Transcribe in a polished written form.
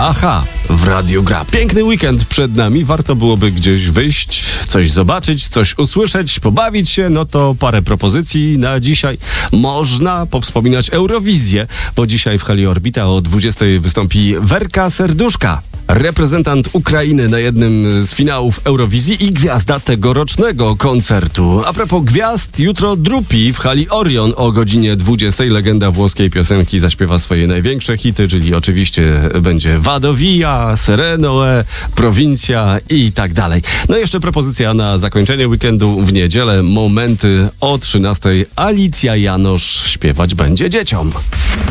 Aha, w radiu gra. Piękny weekend przed nami. Warto byłoby gdzieś wyjść, coś zobaczyć, coś usłyszeć, pobawić się. No to parę propozycji na dzisiaj. Można powspominać Eurowizję, bo dzisiaj w hali Orbita o 20 wystąpi Werka Serduszka. Reprezentant Ukrainy na jednym z finałów Eurowizji i gwiazda tegorocznego koncertu. A propos gwiazd, jutro Drupi w hali Orion o godzinie 20. Legenda włoskiej piosenki zaśpiewa swoje największe hity, czyli oczywiście będzie Vado Via, Serenoe, Prowincia i tak dalej. No i jeszcze propozycja na zakończenie weekendu w niedzielę. Momenty o 13. Alicja Janosz śpiewać będzie dzieciom.